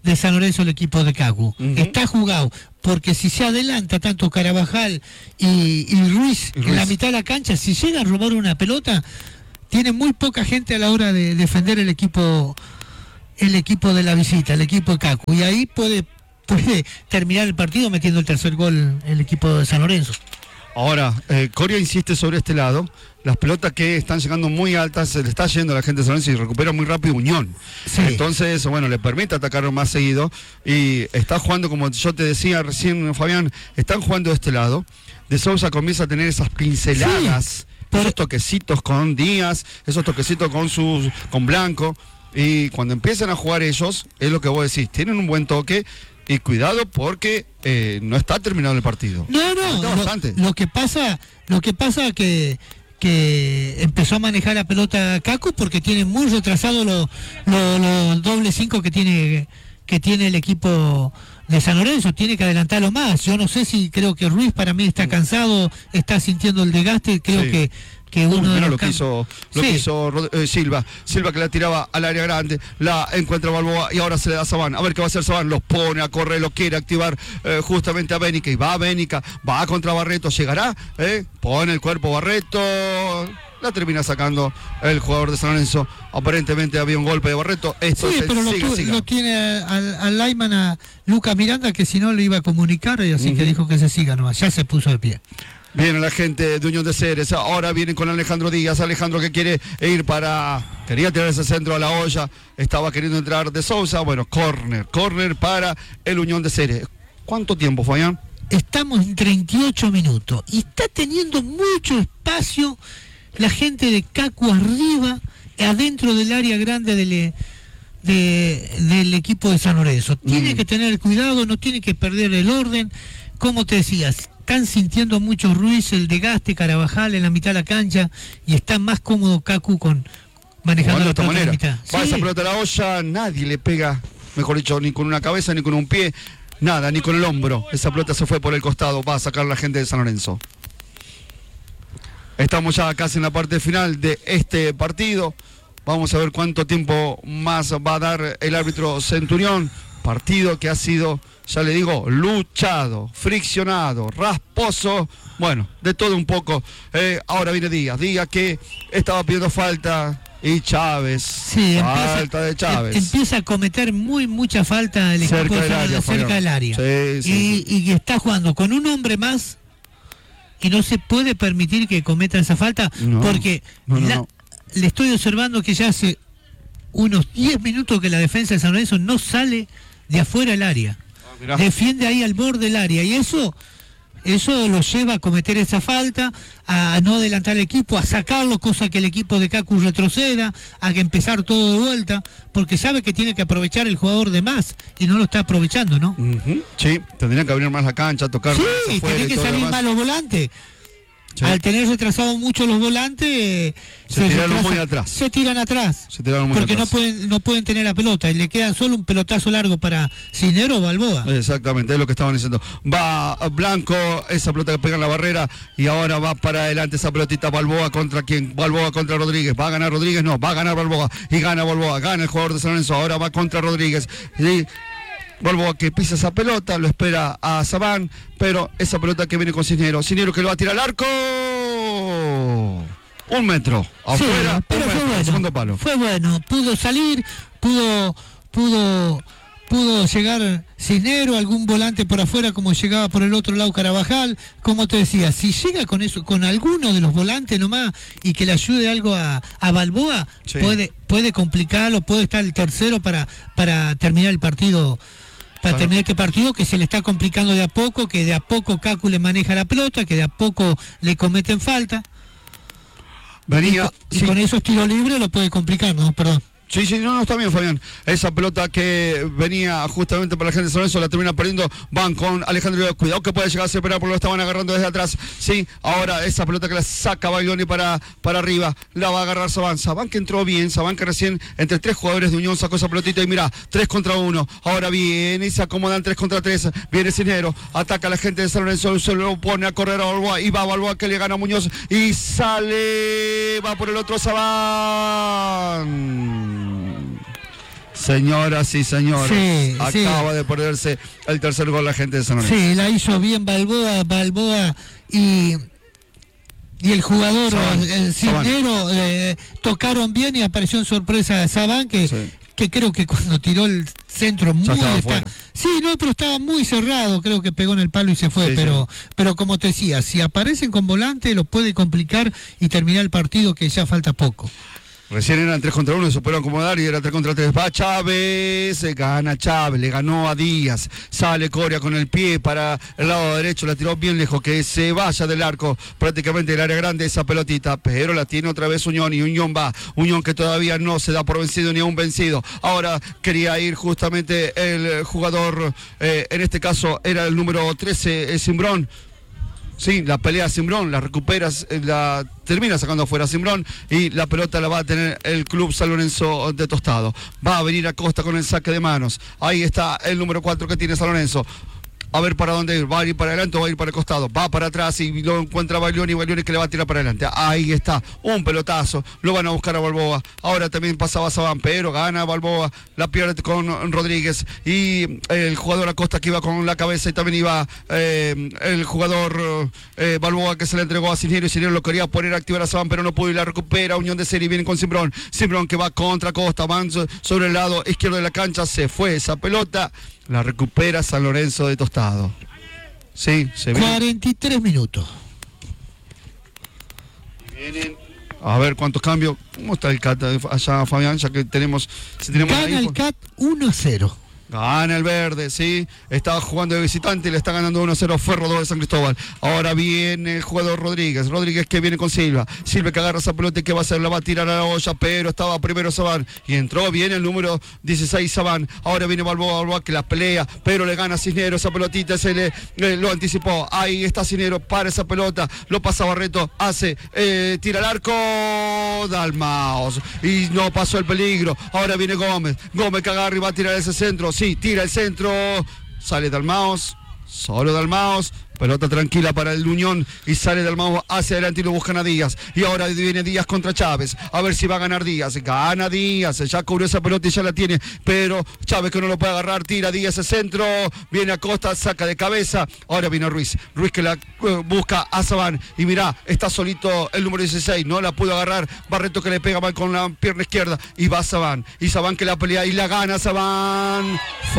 de San Lorenzo el equipo de Cacu. Uh-huh. Está jugado, porque si se adelanta tanto Carabajal y, y Ruiz, Ruiz en la mitad de la cancha, si llega a robar una pelota, tiene muy poca gente a la hora de defender el equipo el equipo de la visita, el equipo de Cacu. Y ahí puede, puede terminar el partido metiendo el tercer gol el equipo de San Lorenzo. Ahora, eh, Coria insiste sobre este lado. Las pelotas que están llegando muy altas, se le está yendo a la gente de San Lorenzo y recupera muy rápido Unión. Sí. Entonces, bueno, le permite atacar más seguido. Y está jugando, como yo te decía recién, Fabián, están jugando de este lado. De Sousa comienza a tener esas pinceladas, Sí, por... esos toquecitos con Díaz, esos toquecitos con, sus, con Blanco. Y cuando empiezan a jugar ellos, es lo que vos decís, tienen un buen toque. Y cuidado porque eh, no está terminado el partido. No, no, lo, bastante. lo que pasa, lo que pasa que que empezó a manejar la pelota Cacu porque tiene muy retrasado los lo, lo doble cinco que tiene que tiene el equipo de San Lorenzo, tiene que adelantarlo más. Yo no sé si creo que Ruiz para mí está cansado, está sintiendo el desgaste, creo sí. que que uno uh, de los lo que hizo, lo sí. que hizo eh, Silva, Silva que la tiraba al área grande, la encuentra Balboa y ahora se le da a Sabán. A ver qué va a hacer Sabán, los pone a correr, lo quiere activar eh, justamente a Bénica y va a Bénica, va contra Barreto, llegará, eh, pone el cuerpo Barreto, la termina sacando el jugador de San Lorenzo. Aparentemente había un golpe de Barreto. Esto sí, se pero siga, lo, siga. lo tiene al, al Lyman a Lucas Miranda que si no le iba a comunicar y así uh-huh. que dijo que se siga nomás, ya se puso de pie. Viene la gente de Unión de Ceres, ahora vienen con Alejandro Díaz, Alejandro que quiere ir para, quería tirar ese centro a la olla, estaba queriendo entrar de Sousa, bueno, córner, córner para el Unión de Ceres. ¿Cuánto tiempo, Fabián? Estamos en treinta y ocho minutos y está teniendo mucho espacio la gente de Cacu arriba, adentro del área grande del, de, del equipo de San Lorenzo. Tiene mm. que tener cuidado, no tiene que perder el orden, como te decías. Están sintiendo mucho Ruiz, el desgaste, Carabajal en la mitad de la cancha y está más cómodo Cacu con manejando la pelota en la mitad. Va sí. esa pelota a la olla, nadie le pega, mejor dicho, ni con una cabeza, ni con un pie, nada, ni con el hombro. Esa pelota se fue por el costado, va a sacar la gente de San Lorenzo. Estamos ya casi en la parte final de este partido. Vamos a ver cuánto tiempo más va a dar el árbitro Centurión. Partido que ha sido, ya le digo, luchado, friccionado, rasposo, bueno, de todo un poco. Eh, ahora viene Díaz, Díaz que estaba pidiendo falta y Chávez, sí, falta empieza, de Chávez. Empieza a cometer muy mucha falta el equipo cerca del área, cerca del área. Sí, sí, y, y está jugando con un hombre más y no se puede permitir que cometa esa falta no, porque no, no, la, no. le estoy observando que ya hace unos diez minutos que la defensa de San Lorenzo no sale de afuera del área, ah, defiende ahí al borde del área y eso eso lo lleva a cometer esa falta, a no adelantar el equipo, a sacarlo, cosa que el equipo de Cacu retroceda, a que empezar todo de vuelta, porque sabe que tiene que aprovechar el jugador de más y no lo está aprovechando, ¿no? Uh-huh. Sí, tendrían que abrir más la cancha, tocar sí, más afuera tiene que salir más los volantes. Sí. Al tener retrasados mucho los volantes, se, se, tiraron muy atrás. se tiran atrás. Se tiraron muy porque atrás. no pueden no pueden tener la pelota y le quedan solo un pelotazo largo para Cisnero o Balboa. Exactamente, es lo que estaban diciendo. Va Blanco, esa pelota que pega en la barrera y ahora va para adelante esa pelotita Balboa contra quién? Balboa contra Rodríguez. ¿Va a ganar Rodríguez? No, va a ganar Balboa y gana Balboa, gana el jugador de San Lorenzo, ahora va contra Rodríguez. Y Balboa que pisa esa pelota, lo espera a Sabán, pero esa pelota que viene con Cisnero, Cisnero que lo va a tirar al arco. Un metro afuera, sí, pero un fue metro, bueno, segundo palo. Fue bueno, pudo salir, pudo, pudo, pudo llegar Cisnero, algún volante por afuera como llegaba por el otro lado Carabajal, como te decía, si llega con eso, con alguno de los volantes nomás y que le ayude algo a, a Balboa, sí. puede, puede complicarlo, puede estar el tercero para, para terminar el partido. Para terminar este partido que se le está complicando de a poco, que de a poco Cacu le maneja la pelota, que de a poco le cometen falta. Venía, y, y sí. con esos tiros libres lo puede complicar, ¿no? Perdón. Sí, sí, no, no, está bien, Fabián. Esa pelota que venía justamente para la gente de San Lorenzo la termina perdiendo. Van con Alejandro Díaz. Cuidado que puede llegar a separar porque lo estaban agarrando desde atrás. Sí, ahora esa pelota que la saca Baglioni para, para arriba. La va a agarrar Sabán. Sabán que entró bien. Sabán que recién entre tres jugadores de Unión sacó esa pelotita y mira, tres contra uno. Ahora viene y se acomodan tres contra tres. Viene Cisnero. Ataca a la gente de San Lorenzo. Se lo pone a correr a Balboa. Y va Balboa que le gana a Muñoz. Y sale. Va por el otro Sabán. Señoras y señores, Sí, acaba sí. de perderse el tercer gol la gente de San Lorenzo. Sí, la hizo bien Balboa, Balboa y, y el jugador Sabán, el Cisnero eh, tocaron bien y apareció en sorpresa Sabán, que, Sí. que creo que cuando tiró el centro muy estaba está, fuera. sí, no, pero estaba muy cerrado, creo que pegó en el palo y se fue, Sí, pero pero como te decía, si aparecen con volante lo puede complicar y terminar el partido, que ya falta poco. Recién eran tres contra uno, se supieron acomodar y era tres contra tres. Va Chávez, se gana Chávez, le ganó a Díaz. Sale Coria con el pie para el lado derecho, la tiró bien lejos, que se vaya del arco, prácticamente del área grande esa pelotita, pero la tiene otra vez Unión y Unión va. Unión que todavía no se da por vencido ni aún vencido. Ahora quería ir justamente el jugador, eh, en este caso era el número trece, eh, Cimbrón. Sí, la pelea Cimbrón, la recupera, la termina sacando afuera Cimbrón y la pelota la va a tener el Club San Lorenzo de Tostado. Va a venir Acosta con el saque de manos. Ahí está el número cuatro que tiene San Lorenzo. A ver para dónde ir, va a ir para adelante o va a ir para el costado, va para atrás y lo encuentra Baglioni, Baglioni que le va a tirar para adelante. Ahí está, un pelotazo, lo van a buscar a Balboa. Ahora también pasaba Sabán, pero gana Balboa, la pierde con Rodríguez y el jugador Acosta que iba con la cabeza y también iba eh, el jugador eh, Balboa que se le entregó a Cisnero y Cisnero lo quería poner a activar a Sabán, pero no pudo y la recupera. Unión de Serie viene con Cimbrón, Cimbrón que va contra Acosta, van sobre el lado izquierdo de la cancha, se fue esa pelota. La recupera San Lorenzo de Tostado. Sí, se ve. cuarenta y tres minutos. Vienen. A ver cuántos cambios. ¿Cómo está el C A T allá, Fabián? Ya que tenemos. Si tenemos Gana la info. el C A T uno a cero. Gana el verde, sí. Estaba jugando de visitante y le está ganando uno a cero Ferro dos de San Cristóbal. Ahora viene el jugador Rodríguez. Rodríguez que viene con Silva. Silva que agarra esa pelota y que va a hacer, la va a tirar a la olla, pero estaba primero Sabán. Y entró bien el número dieciséis Sabán. Ahora viene Balboa, Balboa que la pelea, pero le gana a Cisnero. Esa pelotita se le, le lo anticipó. Ahí está Cisnero, para esa pelota. Lo pasa Barreto, hace, eh, tira al arco. Dalmaos. Y no pasó el peligro. Ahora viene Gómez. Gómez que agarra y va a tirar ese centro. Sí, tira el centro, sale Dalmaos, solo Dalmaos, pelota tranquila para el Unión y sale Dalmaos hacia adelante y lo buscan a Díaz. Y ahora viene Díaz contra Chávez, a ver si va a ganar Díaz. Gana Díaz, ya cubrió esa pelota y ya la tiene, pero Chávez que no lo puede agarrar, tira Díaz el centro, viene Acosta, saca de cabeza, ahora viene Ruiz, Ruiz que la uh, busca a Sabán y mirá, está solito el número dieciséis, no la pudo agarrar, Barreto que le pega mal con la pierna izquierda y va Sabán, y Sabán que la pelea y la gana Sabán,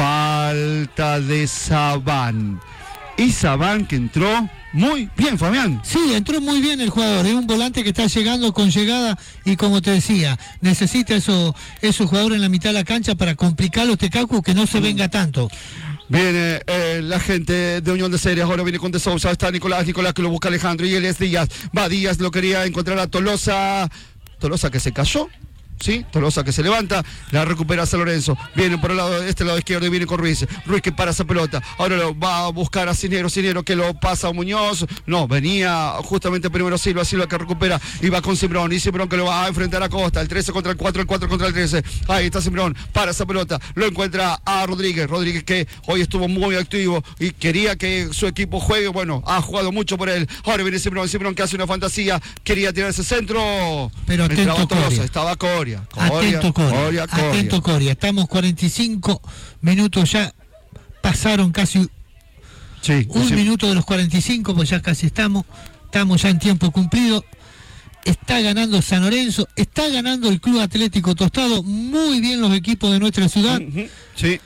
falta de Sabán. Y Sabán que entró muy bien, Fabián. Sí, entró muy bien el jugador, es un volante que está llegando con llegada y como te decía, necesita eso, esos jugadores en la mitad de la cancha para complicar los Tecacu, que no se venga tanto. Viene eh, la gente de Unión de Series, ahora viene con De Sousa, está Nicolás, Nicolás que lo busca Alejandro y él es Díaz, va Díaz, lo quería encontrar a Tolosa, Tolosa que se cayó. Sí, Tolosa que se levanta, la recupera San Lorenzo, viene por el lado de este lado izquierdo y viene con Ruiz, Ruiz que para esa pelota, ahora lo va a buscar a Cisnero, Cisnero que lo pasa a Muñoz, no, venía justamente primero Silva, Silva que recupera y va con Cimbrón, y Cimbrón que lo va a enfrentar a Costa, el trece contra el cuatro, el cuatro contra el trece, ahí está Cimbrón, para esa pelota, lo encuentra a Rodríguez, Rodríguez que hoy estuvo muy activo y quería que su equipo juegue, bueno, ha jugado mucho por él, ahora viene Cimbrón, Cimbrón que hace una fantasía, quería tirar ese centro, pero atento Coria. Estaba Coria. Coria, Atento Coria, Coria, Coria. atento Coria, estamos cuarenta y cinco minutos ya, pasaron casi sí, un sí. minuto de los cuarenta y cinco, pues ya casi estamos, estamos ya en tiempo cumplido. Está ganando San Lorenzo, está ganando el Club Atlético Tostado, muy bien los equipos de nuestra ciudad. Uh-huh. Sí,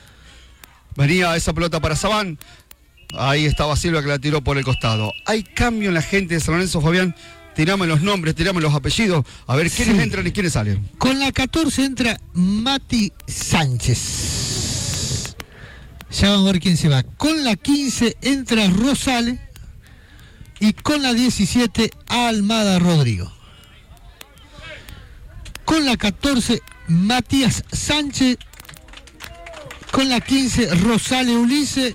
venía esa pelota para Sabán, ahí estaba Silva que la tiró por el costado. Hay cambio en la gente de San Lorenzo, Fabián. Tirame los nombres, tirame los apellidos, a ver quiénes sí. entran y quiénes salen. Con la catorce entra Mati Sánchez. Ya vamos a ver quién se va. Con la quince entra Rosales. Y con la diecisiete Almada Rodrigo. Con la catorce Matías Sánchez. Con la quince Rosales Ulises.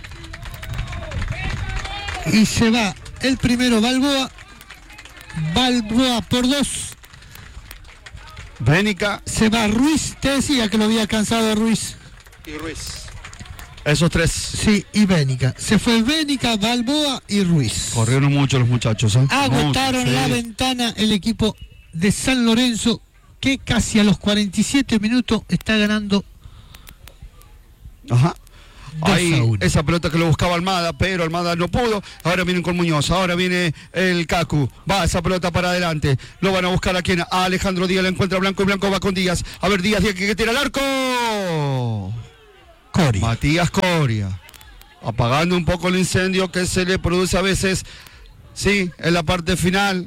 Y se va el primero Balboa. Balboa por dos. Bénica. Se va Ruiz. Te decía que lo había cansado Ruiz. Y Ruiz. Esos tres. Sí, y Bénica. Se fue Bénica, Balboa y Ruiz. Corrieron mucho los muchachos. ¿eh? Agotaron mucho, la sí. ventana el equipo de San Lorenzo, que casi a los cuarenta y siete minutos está ganando Ajá. dos a Ahí uno. esa pelota que lo buscaba Almada, pero Almada no pudo. Ahora vienen con Muñoz, ahora viene el Cacu. Va esa pelota para adelante. Lo van a buscar a quien, a Alejandro Díaz, le encuentra a Blanco y Blanco va con Díaz. A ver, Díaz, Díaz que, que tira el arco. Coria. Matías Coria. Apagando un poco el incendio que se le produce a veces, sí, en la parte final,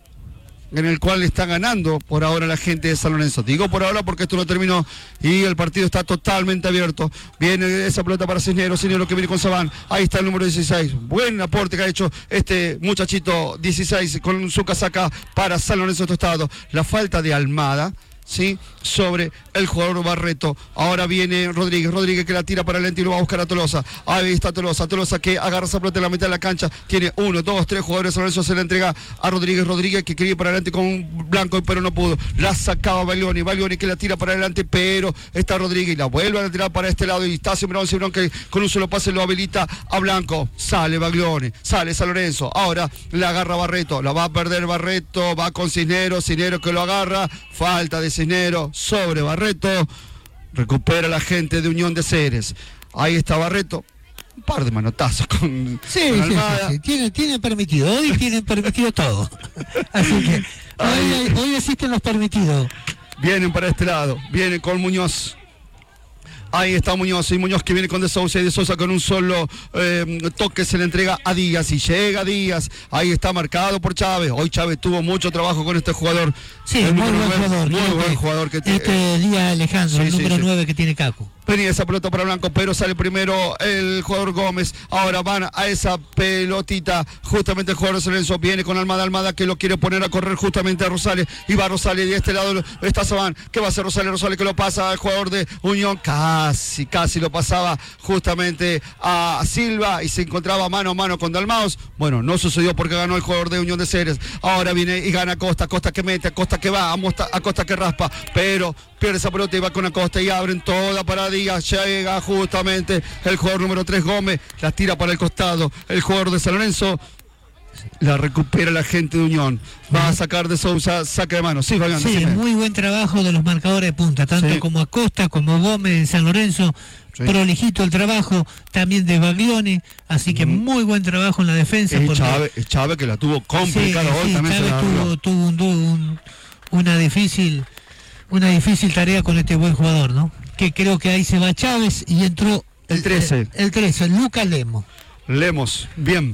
en el cual está ganando por ahora la gente de San Lorenzo. Digo por ahora porque esto no terminó y el partido está totalmente abierto. Viene esa pelota para Cisneros, Cisneros que viene con Sabán. Ahí está el número dieciséis. Buen aporte que ha hecho este muchachito dieciséis con su casaca para San Lorenzo Tostado. La falta de Almada, ¿sí? Sobre el jugador Barreto. Ahora viene Rodríguez, Rodríguez que la tira para adelante y lo va a buscar a Tolosa. Ahí está Tolosa, Tolosa que agarra esa pelota en la mitad de la cancha. Tiene uno, dos, tres jugadores. San Lorenzo se la entrega a Rodríguez, Rodríguez que quería ir para adelante con un Blanco, pero no pudo. La sacaba Baglioni, Baglioni que la tira para adelante, pero está Rodríguez y la vuelve a tirar para este lado y está Cibrón, Cibrón que con un solo pase lo habilita a Blanco. Sale Baglioni, sale San Lorenzo. Ahora la agarra Barreto, la va a perder Barreto, va con Cisneros, Cisneros que lo agarra. Falta de Cisneros sobre Barreto. Recupera la gente de Unión de Ceres. Ahí está Barreto. Un par de manotazos con, Sí, con sí, Almada. sí, sí. Tienen, tienen permitido. Hoy tienen permitido todo. Así que hoy, hoy existen los permitidos. Vienen para este lado. Vienen con Muñoz. Ahí está Muñoz, y Muñoz que viene con De Sousa y De Sousa con un solo eh, toque se le entrega a Díaz y llega Díaz. Ahí está marcado por Chávez. Hoy Chávez tuvo mucho trabajo con este jugador. Sí, El muy número buen nueve, jugador. Muy creo buen que jugador que Este tiene. día Alejandro, Sí, el sí, número sí. nueve que tiene Cacu. Venía esa pelota para Blanco, pero sale primero el jugador Gómez. Ahora van a esa pelotita. Justamente el jugador San Lorenzo viene con Almada, Almada que lo quiere poner a correr justamente a Rosales. Y va Rosales y de este lado está Sabán. ¿Qué va a hacer Rosales? Rosales que lo pasa al jugador de Unión. Casi, casi lo pasaba justamente a Silva y se encontraba mano a mano con Dalmaos. Bueno, no sucedió porque ganó el jugador de Unión de Ceres. Ahora viene y gana Costa. Costa que mete, Costa que va, a Costa que raspa. Pero pierde esa pelota y va con Acosta y abren toda para Díaz. Llega justamente el jugador número tres Gómez, la tira para el costado. El jugador de San Lorenzo la recupera la gente de Unión. Va a sacar De Sousa, saque de mano. Sí, Fabián, Sí, decime. muy buen trabajo de los marcadores de punta, tanto Sí. como Acosta como Gómez en San Lorenzo. Sí. Prolijito el trabajo, también de Baglioni, así que Ujú. muy buen trabajo en la defensa. Es porque- Chávez, es Chávez que la tuvo complicada Sí, hoy sí, también. se Chávez la tuvo, arregló. tuvo un, un- una difícil una difícil tarea con este buen jugador, ¿no? Que creo que ahí se va Chávez y entró El trece. El, el trece, Lucas Lemos. Lemos, bien.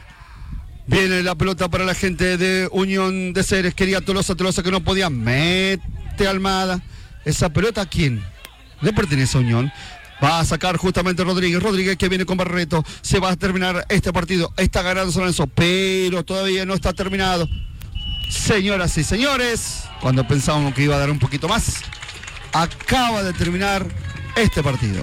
Viene la pelota para la gente de Unión de Ceres. Quería Tolosa, Tolosa que no podía. Mete Almada. ¿Esa pelota a quién? Le pertenece a Unión. Va a sacar justamente Rodríguez. Rodríguez que viene con Barreto. Se va a terminar este partido. Está ganando San Lorenzo, pero todavía no está terminado. Señoras y señores, cuando pensábamos que iba a dar un poquito más, acaba de terminar este partido.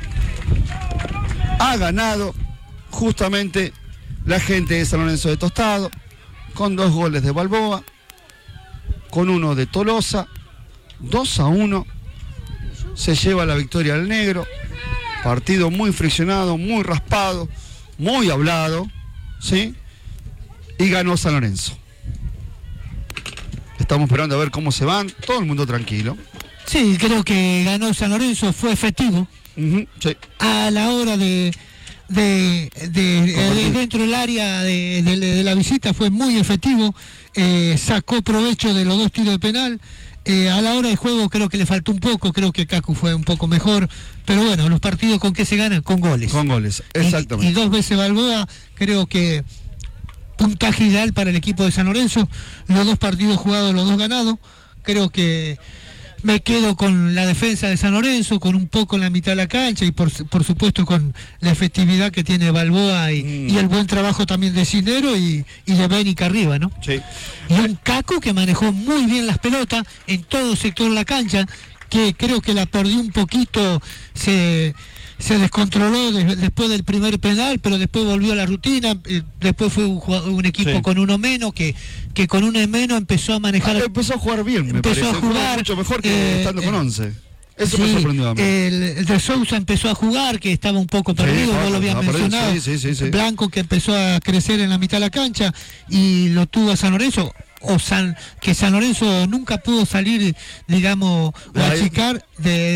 Ha ganado justamente la gente de San Lorenzo de Tostado, con dos goles de Balboa, con uno de Tolosa, dos a uno, se lleva la victoria al negro. Partido muy friccionado, muy raspado, muy hablado, ¿sí? Y ganó San Lorenzo. Estamos esperando a ver cómo se van, todo el mundo tranquilo. Sí, creo que ganó San Lorenzo, fue efectivo Uh-huh, sí. a la hora de, de, de, de dentro del área de, de- de la visita, fue muy efectivo, eh, sacó provecho de los dos tiros de penal. Eh, a la hora de juego creo que le faltó un poco, creo que Cacu fue un poco mejor, pero bueno, los partidos con qué se ganan, con goles. Con goles, Y- exactamente. Y, dos veces Balboa, creo que puntaje ideal para el equipo de San Lorenzo, los dos partidos jugados, los dos ganados, creo que me quedo con la defensa de San Lorenzo, con un poco en la mitad de la cancha y por, por supuesto con la efectividad que tiene Balboa y, Mm. y el buen trabajo también de Cisnero y, y de Bénica arriba, ¿no? Sí. Y un Caco que manejó muy bien las pelotas en todo sector de la cancha, que creo que la perdió un poquito, se, se descontroló de- después del primer penal, pero después volvió a la rutina, eh, después fue un, jugado- un equipo Sí. con uno menos, que, que con uno menos empezó a manejar... Ah, empezó a jugar bien, me empezó parece. a Jugó jugar, mucho mejor que eh, estando con eh, once. Eso Sí, me sorprendió a mí. El, el de Sousa empezó a jugar, que estaba un poco perdido, estaba- vos lo habías estaba perdido, mencionado. sí, sí, sí, sí. Blanco que empezó a crecer en la mitad de la cancha y lo tuvo a San Lorenzo. o San, que San Lorenzo nunca pudo salir, digamos, o De ahí. achicar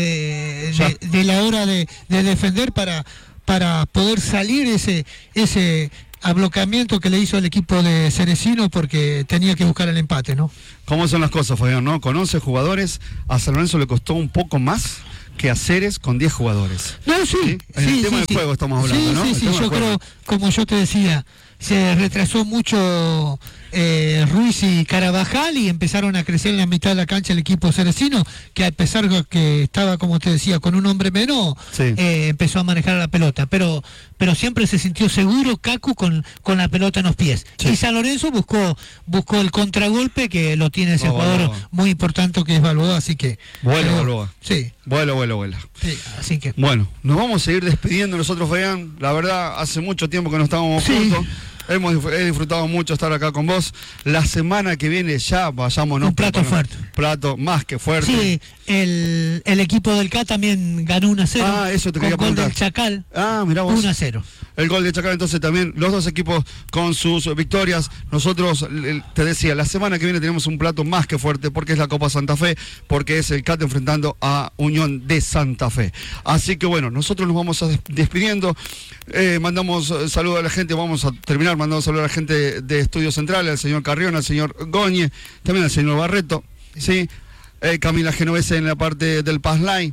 de, de, de la hora de, de defender para, para poder salir ese, ese ablocamiento que le hizo el equipo de Ceresino, porque tenía que buscar el empate, ¿no? ¿Cómo son las cosas, Fabián? ¿No? Con once jugadores, a San Lorenzo le costó un poco más que a Ceres con diez jugadores. No, sí, ¿Sí? En el sí, tema sí, del sí. juego estamos hablando, sí, ¿no? Sí, El sí, tema yo del juego. creo, como yo te decía, se retrasó mucho eh, Ruiz y Carabajal y empezaron a crecer en la mitad de la cancha el equipo ceresino, que a pesar de que estaba, como te decía, con un hombre menos, Sí. eh, empezó a manejar la pelota, pero pero siempre se sintió seguro Cacu con, con la pelota en los pies. Sí. Y San Lorenzo buscó buscó el contragolpe, que lo tiene ese No, jugador Balboa. muy importante que es Balboa, así que... Vuela, pero- Balboa. Sí, Vuela, vuela, vuela. sí, así que... Bueno, nos vamos a seguir despidiendo nosotros, Fabián. La verdad, hace mucho tiempo que no estábamos Sí. juntos. Hemos dif- he disfrutado mucho estar acá con vos. La semana que viene ya vayámonos. Un plato preparando- fuerte. Plato más que fuerte. Sí, el, el equipo del K también ganó uno a cero. Ah, eso te con quería gol preguntar. del Chacal, Ah, mirá vos. uno a cero. El gol de Chacal, entonces también los dos equipos con sus victorias. Nosotros, el- te decía, la semana que viene tenemos un plato más que fuerte porque es la Copa Santa Fe, porque es el C A T enfrentando a Unión de Santa Fe. Así que bueno, nosotros nos vamos a des- despidiendo. Eh, mandamos eh, saludos a la gente, vamos a terminar mandando saludos a la gente de Estudios Centrales, al señor Carrión, al señor Goñe, también al señor Barreto, ¿sí? Eh, Camila Genovese en la parte del Paz Line.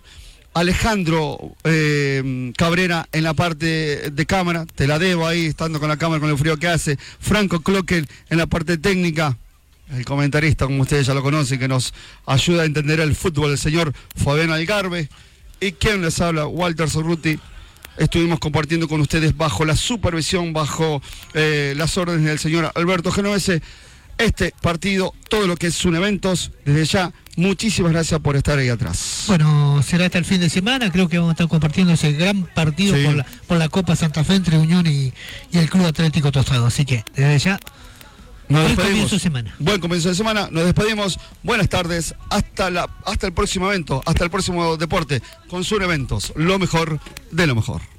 Alejandro eh, Cabrera en la parte de cámara, te la debo ahí, estando con la cámara con el frío que hace. Franco Cloquel en la parte técnica, el comentarista, como ustedes ya lo conocen, que nos ayuda a entender el fútbol, el señor Fabián Algarve. Y quien les habla, Walter Zorruti. Estuvimos compartiendo con ustedes bajo la supervisión, bajo eh, las órdenes del señor Alberto Genovese, este partido, todo lo que son eventos. Desde ya, muchísimas gracias por estar ahí atrás. Bueno, será hasta el fin de semana, creo que vamos a estar compartiendo ese gran partido Sí. por, la, por la Copa Santa Fe entre Unión y, y el Club Atlético Tostado, así que desde ya, Nos buen despedimos. comienzo de semana. Buen comienzo de semana, nos despedimos. Buenas tardes, hasta la, hasta el próximo evento, hasta el próximo deporte, con Sur Eventos, lo mejor de lo mejor.